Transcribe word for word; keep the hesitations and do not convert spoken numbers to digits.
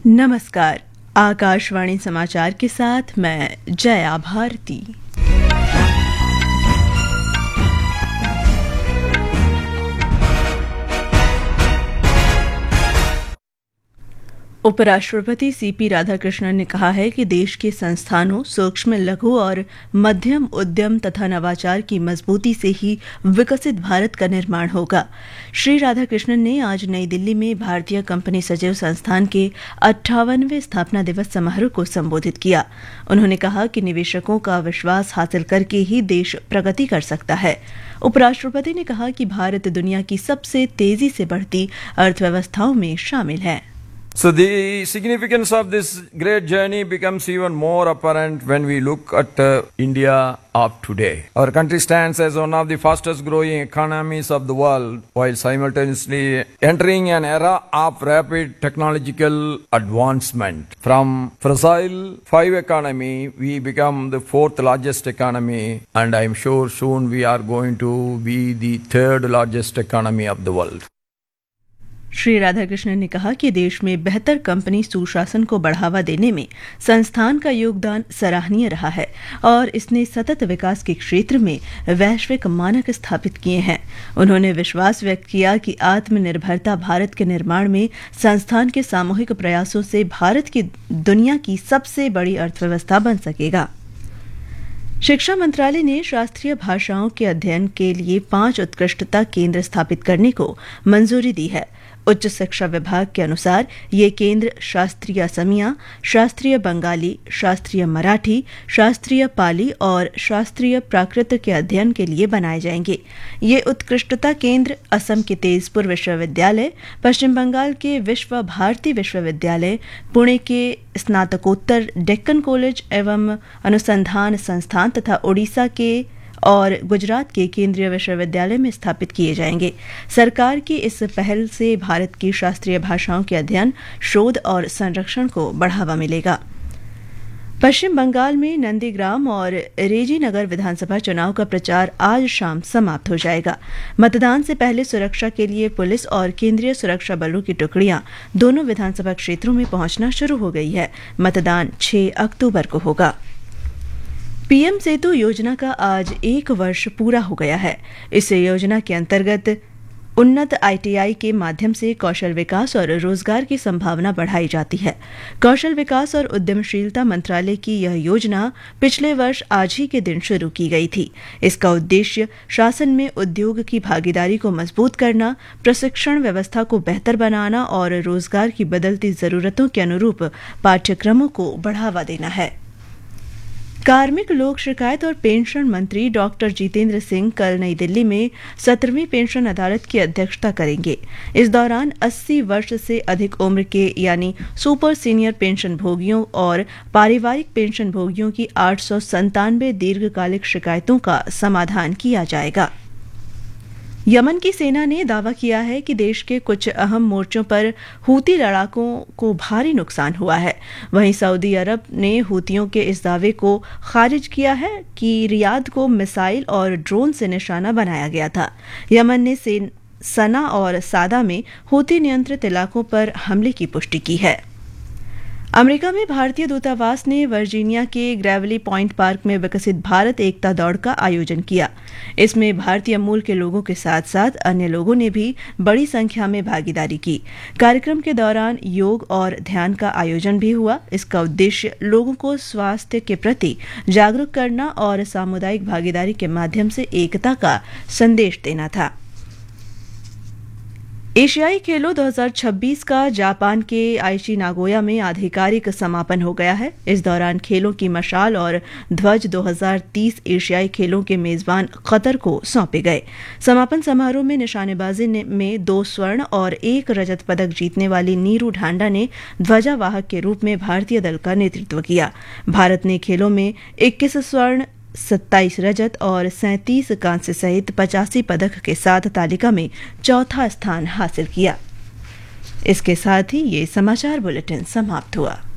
नमस्कार। आकाशवाणी समाचार के साथ मैं जया भारती। उपराष्ट्रपति सीपी राधाकृष्णन ने कहा है कि देश के संस्थानों, सूक्ष्म, लघु और मध्यम उद्यम तथा नवाचार की मजबूती से ही विकसित भारत का निर्माण होगा। श्री राधाकृष्णन ने आज नई दिल्ली में भारतीय कंपनी सचिव संस्थान के अट्ठावनवें स्थापना दिवस समारोह को संबोधित किया। उन्होंने कहा कि निवेशकों का विश्वास हासिल करके ही देश प्रगति कर सकता है। उपराष्ट्रपति ने कहा कि भारत दुनिया की सबसे तेजी से बढ़ती अर्थव्यवस्थाओं में शामिल है। So the significance of this great journey becomes even more apparent when we look at uh, India of today. Our country stands as one of the fastest growing economies of the world while simultaneously entering an era of rapid technological advancement. From fragile five economy, we become the fourth largest economy, and I am sure soon we are going to be the third largest economy of the world. Shri Radhakrishnan ने कहा कि देश में बेहतर company सुशासन को बढ़ावा देने में संस्थान का योगदान सराहनीय रहा है और इसने सतत विकास के क्षेत्र में वैश्विक मानक स्थापित किए हैं। उन्होंने विश्वास व्यक्त किया कि आत्मनिर्भरता भारत के निर्माण में संस्थान के सामूहिक प्रयासों से भारत की दुनिया की सबसे बड़ी अर्थव्यवस्था बन सकेगा। शिक्षा मंत्रालय ने शास्त्रीय भाषाओं के अध्ययन के लिए पांच उत्कृष्टता केंद्र स्थापित करने को मंजूरी दी है। उच्च शिक्षा विभाग के अनुसार ये केंद्र शास्त्रीय असमिया, शास्त्रीय बंगाली, शास्त्रीय मराठी, शास्त्रीय पाली और शास्त्रीय प्राकृत के अध्ययन के लिए बनाए जाएंगे। ये उत्कृष्टता केंद्र असम के तेजपुर विश्वविद्यालय, पश्चिम बंगाल के विश्व भारती विश्वविद्यालय, पुणे के स्नातकोत्तर डेक्कन कॉलेज एवं अनुसंधान संस्थान तथा ओडिशा के और गुजरात के केंद्रीय विश्वविद्यालय में स्थापित किए जाएंगे। सरकार की इस पहल से भारत की शास्त्रीय भाषाओं के अध्ययन, शोध और संरक्षण को बढ़ावा मिलेगा। पश्चिम बंगाल में नंदीग्राम और रेजीनगर विधानसभा चुनाव का प्रचार आज शाम समाप्त हो जाएगा। मतदान से पहले सुरक्षा के लिए पुलिस और केंद्रीय सुरक्षा बलों की टुकड़ियां दोनों विधानसभा क्षेत्रों में पहुंचना शुरू हो गई है। मतदान छह अक्टूबर को होगा। पीएम सेतु योजना का आज एक वर्ष पूरा हो गया है। इस योजना के अंतर्गत उन्नत आईटीआई के माध्यम से कौशल विकास और रोजगार की संभावना बढ़ाई जाती है। कौशल विकास और उद्यमशीलता मंत्रालय की यह योजना पिछले वर्ष आज ही के दिन शुरू की गई थी। इसका उद्देश्य शासन में उद्योग की भागीदारी को मजबूत करना, प्रशिक्षण व्यवस्था को बेहतर बनाना और रोजगार की बदलती जरूरतों के अनुरूप पाठ्यक्रमों को बढ़ावा देना है। कार्मिक लोक शिकायत और पेंशन मंत्री डॉक्टर जितेंद्र सिंह कल नई दिल्ली में सत्रहवीं पेंशन अदालत की अध्यक्षता करेंगे। इस दौरान अस्सी वर्ष से अधिक उम्र के यानी सुपर सीनियर पेंशन भोगियों और पारिवारिक पेंशन भोगियों की आठ सौ संतानवे दीर्घकालिक शिकायतों का समाधान किया जाएगा। यमन की सेना ने दावा किया है कि देश के कुछ अहम मोर्चों पर हूती लड़ाकों को भारी नुकसान हुआ है। वहीं सऊदी अरब ने हूतियों के इस दावे को खारिज किया है कि रियाद को मिसाइल और ड्रोन से निशाना बनाया गया था। यमन ने सना और सादा में हूती नियंत्रित इलाकों पर हमले की पुष्टि की है। अमेरिका में भारतीय दूतावास ने वर्जीनिया के ग्रेवली पॉइंट पार्क में विकसित भारत एकता दौड़ का आयोजन किया। इसमें भारतीय मूल के लोगों के साथ साथ अन्य लोगों ने भी बड़ी संख्या में भागीदारी की। कार्यक्रम के दौरान योग और ध्यान का आयोजन भी हुआ। इसका उद्देश्य लोगों को स्वास्थ्य के प्रति जागरूक करना और सामुदायिक भागीदारी के माध्यम से एकता का संदेश देना था। एशियाई खेलों दो हज़ार छब्बीस का जापान के आईची नागोया में आधिकारिक समापन हो गया है। इस दौरान खेलों की मशाल और ध्वज दो हज़ार तीस एशियाई खेलों के मेजबान कतर को सौंपे गए। समापन समारोह में निशानेबाजी में दो स्वर्ण और एक रजत पदक जीतने वाली नीरू ढांडा ने ध्वजावाहक के रूप में भारतीय दल का नेतृत्व किया। भारत ने खेलों में इक्कीस स्वर्ण, सत्ताईस रजत और सैंतीस कांस्य सहित पचासी पदक के साथ तालिका में चौथा स्थान हासिल किया। इसके साथ ही ये समाचार बुलेटिन समाप्त हुआ।